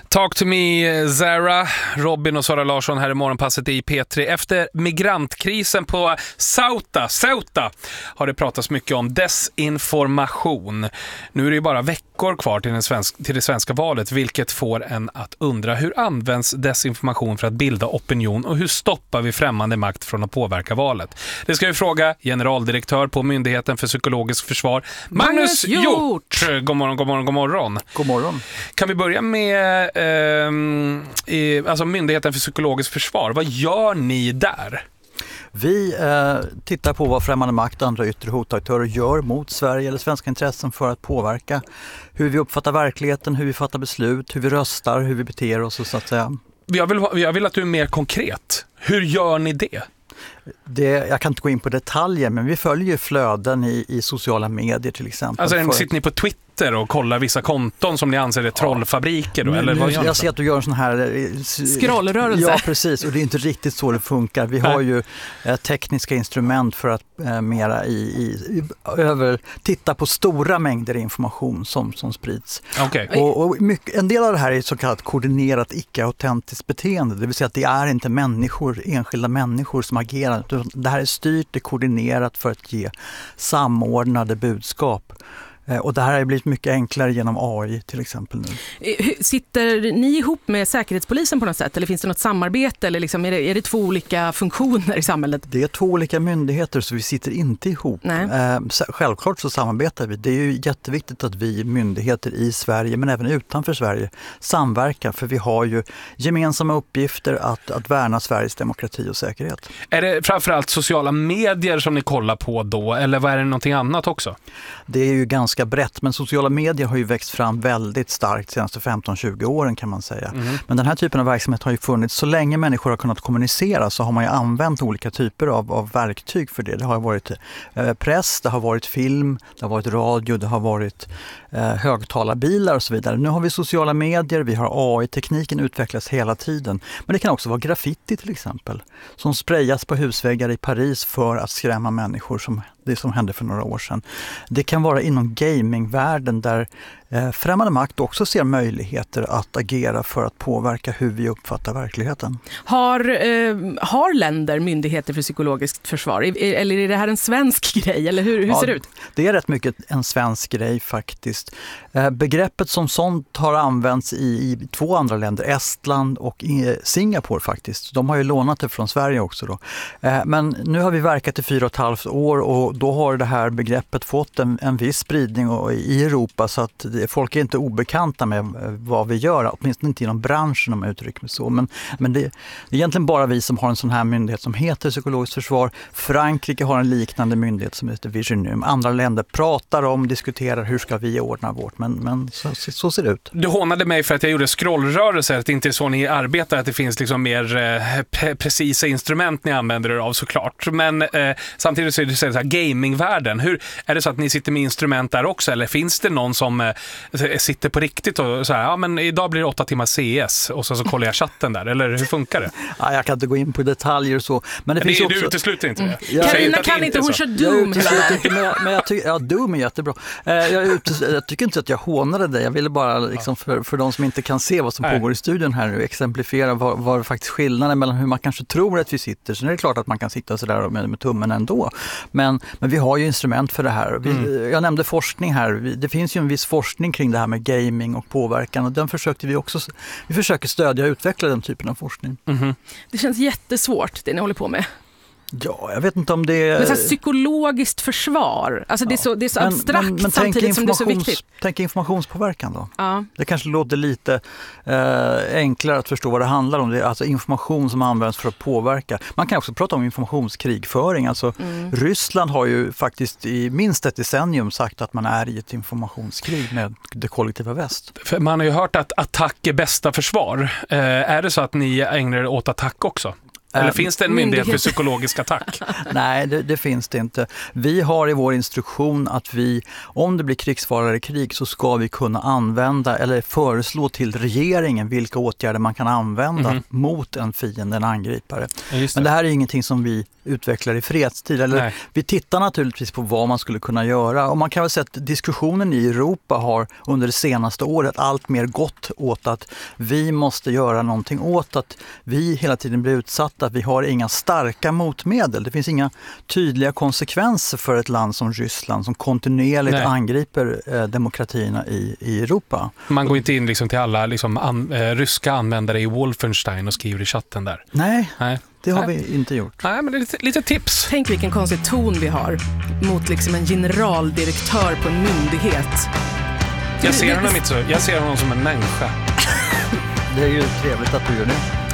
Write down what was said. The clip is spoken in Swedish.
Talk to me, Zara. Robin och Sara Larsson här i morgonpasset i P3. Efter migrantkrisen på Ceuta har det pratats mycket om desinformation. Nu är det ju bara veckor kvar till det svenska valet, vilket får en att undra: hur används desinformation för att bilda opinion och hur stoppar vi främmande makt från att påverka valet? Det ska vi fråga generaldirektör på Myndigheten för psykologiskt försvar, Magnus Hjort. God morgon. God morgon. Kan vi börja med alltså Myndigheten för psykologiskt försvar? Vad gör ni där? Vi tittar på vad främmande makt och andra yttre hotaktörer gör mot Sverige eller svenska intressen för att påverka hur vi uppfattar verkligheten, hur vi fattar beslut, hur vi röstar, hur vi beter oss, så att säga. Jag vill att du är mer konkret. Hur gör ni det? Jag kan inte gå in på detaljer, men vi följer flöden i sociala medier till exempel. Alltså sitter ni på Twitter och kollar vissa konton som ni anser är trollfabriker då? Eller vad gör jag ser att du gör en sån här scrollrörelse. Ja, precis. Och det är inte riktigt så det funkar. Vi har ju tekniska instrument för att mera titta på stora mängder information som sprids. Okay. Och en del av det här är så kallat koordinerat icke-autentiskt beteende. Det vill säga att det är inte enskilda människor som agerar. Det här är styrt, det är koordinerat för att ge samordnade budskap. Och det här har blivit mycket enklare genom AI till exempel nu. Sitter ni ihop med Säkerhetspolisen på något sätt? Eller finns det något samarbete? Eller liksom, är det två olika funktioner i samhället? Det är två olika myndigheter, så vi sitter inte ihop. Självklart så samarbetar vi. Det är ju jätteviktigt att vi myndigheter i Sverige, men även utanför Sverige, samverkar. För vi har ju gemensamma uppgifter att värna Sveriges demokrati och säkerhet. Är det framförallt sociala medier som ni kollar på då? Eller vad är det någonting annat också? Det är ju ganska brett, men sociala medier har ju växt fram väldigt starkt de senaste 15-20 åren kan man säga. Men den här typen av verksamhet har ju funnits så länge människor har kunnat kommunicera, så har man ju använt olika typer av verktyg för det. Det har varit press, det har varit film, det har varit radio, det har varit högtalarbilar och så vidare. Nu har vi sociala medier, vi har AI-tekniken utvecklas hela tiden. Men det kan också vara graffiti till exempel, som sprayas på husväggar i Paris för att skrämma människor, som det som hände för några år sedan. Det kan vara inom gamingvärlden där främmande makt också ser möjligheter att agera för att påverka hur vi uppfattar verkligheten. Har länder myndigheter för psykologiskt försvar? Eller är det här en svensk grej? Eller hur ser det ut? Det är rätt mycket en svensk grej faktiskt. Begreppet som sånt har använts i två andra länder, Estland och Singapore faktiskt. De har ju lånat det från Sverige också då. Men nu har vi verkat i 4,5 år och då har det här begreppet fått en viss spridning i Europa, så att folk är inte obekanta med vad vi gör, åtminstone inte inom branschen om jag uttrycker mig så. Men det är egentligen bara vi som har en sån här myndighet som heter psykologiskt försvar. Frankrike har en liknande myndighet som heter Viginum. Andra länder diskuterar hur ska vi ordna vårt, men så ser det ut. Du hånade mig för att jag gjorde scrollrörelser, att det inte är så ni arbetar, att det finns liksom mer precisa instrument ni använder er av såklart. Men samtidigt så är det så här gamingvärlden. Hur är det så att ni sitter med instrument där också, eller finns det någon som sitter på riktigt och så här, ja men idag blir det 8 timmar CS och så kollar jag chatten där, eller hur funkar det? Ja, jag kan inte gå in på detaljer och så, men det finns också... Du utesluter inte det? Carina kan inte, hon kör Doom. Men jag tycker, Doom är jättebra. Jag tycker inte att jag hånade dig, jag ville bara liksom för de som inte kan se vad som pågår i studion här nu, exemplifiera vad faktiskt skillnaden mellan hur man kanske tror att vi sitter. Så är det klart att man kan sitta så där med tummen ändå. Men vi har ju instrument för det här. Jag nämnde forskning här. Det finns ju en viss forskning kring det här med gaming och påverkan, och den försökte vi försöker stödja och utveckla den typen av forskning. Det känns jättesvårt det ni håller på med. Ja, jag vet inte om det är... Men så psykologiskt försvar. Alltså det är så abstrakt men samtidigt som det är så viktigt. Tänk informationspåverkan då. Ja. Det kanske låter lite enklare att förstå vad det handlar om. Det är alltså information som används för att påverka. Man kan också prata om informationskrigföring. Alltså Ryssland har ju faktiskt i minst ett decennium sagt att man är i ett informationskrig med det kollektiva väst. För man har ju hört att attack är bästa försvar. Är det så att ni ägnar er åt attack också? Eller finns det en myndighet för psykologisk attack? Nej, det finns det inte. Vi har i vår instruktion att om det blir krigsfara eller krig, så ska vi kunna använda eller föreslå till regeringen vilka åtgärder man kan använda mot en fiende, en angripare. Men det här är ingenting som vi utvecklar i fredstid. Eller, vi tittar naturligtvis på vad man skulle kunna göra. Och man kan väl säga att diskussionen i Europa har under det senaste året allt mer gått åt att vi måste göra någonting åt att vi hela tiden blir utsatta. Vi har inga starka motmedel. Det finns inga tydliga konsekvenser för ett land som Ryssland som kontinuerligt angriper demokratierna i Europa. Man går inte in liksom till alla liksom, ryska användare i Wolfenstein och skriver i chatten där. Nej. Det har vi inte gjort. Nej, men det är lite tips. Tänk vilken konstig ton vi har mot liksom en generaldirektör på en myndighet. Jag ser honom som en människa. Det är ju trevligt att du gör det.